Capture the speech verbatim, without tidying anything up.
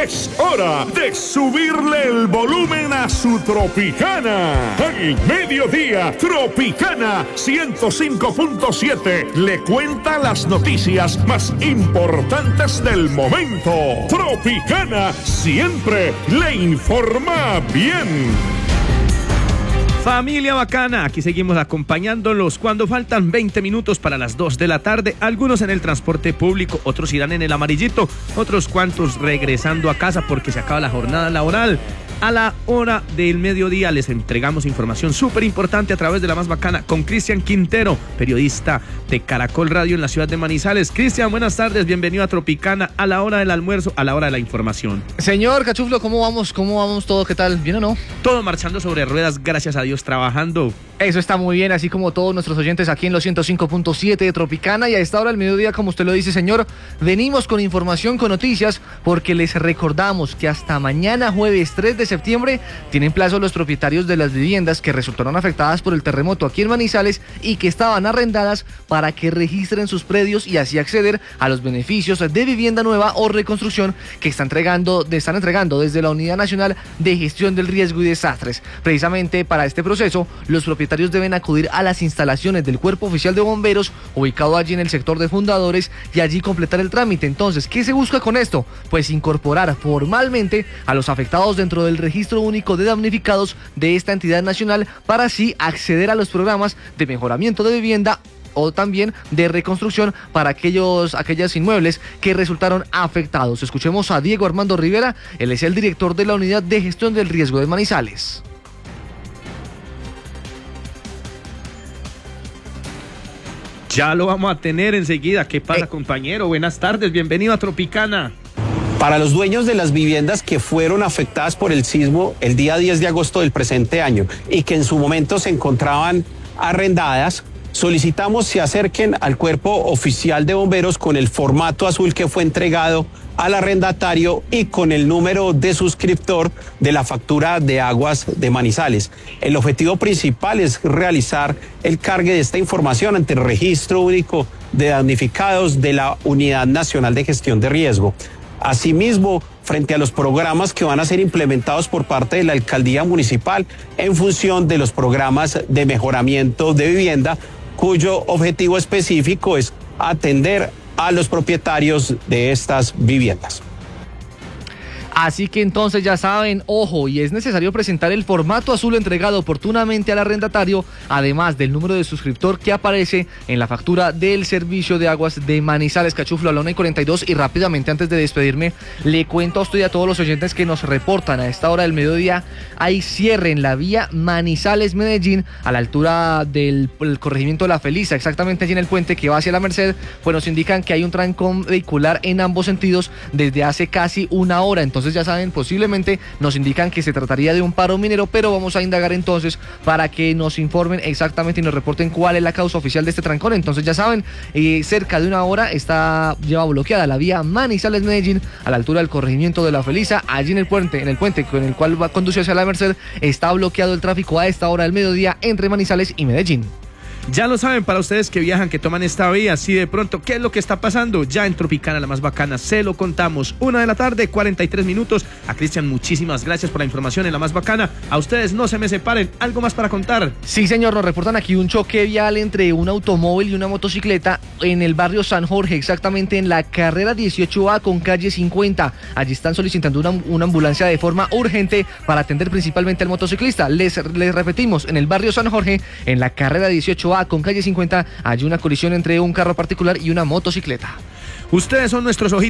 Es hora de subirle el volumen a su Tropicana. Al mediodía, Tropicana ciento cinco punto siete le cuenta las noticias más importantes del momento. Tropicana siempre le informa bien. Familia bacana, aquí seguimos acompañándolos cuando faltan veinte minutos para las dos de la tarde, algunos en el transporte público, otros irán en el amarillito, otros cuantos regresando a casa porque se acaba la jornada laboral. A la hora del mediodía les entregamos información súper importante a través de la más bacana con Cristian Quintero, periodista de Caracol Radio en la ciudad de Manizales. Cristian, buenas tardes, bienvenido a Tropicana a la hora del almuerzo, a la hora de la información. Señor Cachuflo, ¿cómo vamos? ¿Cómo vamos todo? ¿Qué tal? ¿Bien o no? Todo marchando sobre ruedas, gracias a Dios, trabajando. Eso está muy bien, así como todos nuestros oyentes aquí en los ciento cinco punto siete de Tropicana. Y a esta hora del mediodía, como usted lo dice, señor, venimos con información, con noticias, porque les recordamos que hasta mañana, jueves tres de septiembre, tienen plazo los propietarios de las viviendas que resultaron afectadas por el terremoto aquí en Manizales y que estaban arrendadas para que registren sus predios y así acceder a los beneficios de vivienda nueva o reconstrucción que están entregando, están entregando desde la Unidad Nacional de Gestión del Riesgo y Desastres. Precisamente para este proceso, los propietarios deben acudir a las instalaciones del Cuerpo Oficial de Bomberos, ubicado allí en el sector de Fundadores, y allí completar el trámite. Entonces, ¿qué se busca con esto? Pues incorporar formalmente a los afectados dentro del registro único de damnificados de esta entidad nacional para así acceder a los programas de mejoramiento de vivienda o también de reconstrucción para aquellos aquellos inmuebles que resultaron afectados. Escuchemos a Diego Armando Rivera, él es el director de la Unidad de Gestión del Riesgo de Manizales. Ya lo vamos a tener enseguida. ¿Qué pasa, eh. compañero? Buenas tardes, bienvenido a Tropicana. Para los dueños de las viviendas que fueron afectadas por el sismo el día diez de agosto del presente año y que en su momento se encontraban arrendadas, solicitamos se acerquen al Cuerpo Oficial de Bomberos con el formato azul que fue entregado al arrendatario y con el número de suscriptor de la factura de aguas de Manizales. El objetivo principal es realizar el cargue de esta información ante el Registro Único de Damnificados de la Unidad Nacional de Gestión de Riesgo. Asimismo, frente a los programas que van a ser implementados por parte de la Alcaldía Municipal en función de los programas de mejoramiento de vivienda, cuyo objetivo específico es atender a los propietarios de estas viviendas. Así que entonces ya saben, ojo, y es necesario presentar el formato azul entregado oportunamente al arrendatario, además del número de suscriptor que aparece en la factura del servicio de aguas de Manizales. Cachuflo, a la una y cuarenta y dos, y rápidamente antes de despedirme, le cuento a usted y a todos los oyentes que nos reportan a esta hora del mediodía, hay cierre en la vía Manizales-Medellín, a la altura del corregimiento de La Felisa, exactamente allí en el puente que va hacia la Merced, pues nos indican que hay un trancón vehicular en ambos sentidos desde hace casi una hora. Entonces ya saben, posiblemente nos indican que se trataría de un paro minero, pero vamos a indagar entonces para que nos informen exactamente y nos reporten cuál es la causa oficial de este trancón. Entonces ya saben, eh, cerca de una hora está lleva bloqueada la vía Manizales-Medellín a la altura del corregimiento de La Felisa, allí en el puente, en el puente con el cual va a conducir hacia la Merced, está bloqueado el tráfico a esta hora del mediodía entre Manizales y Medellín. Ya lo saben, para ustedes que viajan, que toman esta vía, si de pronto, ¿qué es lo que está pasando? Ya en Tropicana, la más bacana, se lo contamos. Una de la tarde, cuarenta y tres minutos. A Cristian, muchísimas gracias por la información en la más bacana. A ustedes no se me separen. ¿Algo más para contar? Sí, señor, nos reportan aquí un choque vial entre un automóvil y una motocicleta en el barrio San Jorge, exactamente en la carrera dieciocho A con calle cincuenta. Allí están solicitando una, una ambulancia de forma urgente para atender principalmente al motociclista. Les, les repetimos, en el barrio San Jorge, en la carrera dieciocho A con calle cincuenta, hay una colisión entre un carro particular y una motocicleta. Ustedes son nuestros ojitos